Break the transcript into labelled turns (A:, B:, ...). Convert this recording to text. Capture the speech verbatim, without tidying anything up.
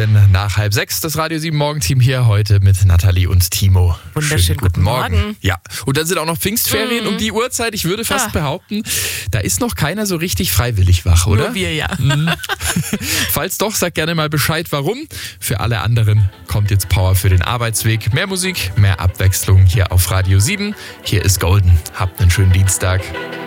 A: Minuten nach halb sechs. Das Radio sieben Morgenteam hier heute mit Nathalie und Timo.
B: Wunderschönen guten Morgen. Morgen.
A: Ja, und dann sind auch noch Pfingstferien
B: Mhm.
A: um die Uhrzeit. Ich würde fast
B: Ah.
A: behaupten, da ist noch keiner so richtig freiwillig wach, oder?
B: Nur wir, ja.
A: Mhm. Falls doch, sag gerne mal Bescheid, warum. Für alle anderen kommt jetzt Power für den Arbeitsweg. Mehr Musik, mehr Abwechslung hier auf Radio sieben. Hier ist Golden. Habt einen schönen Dienstag.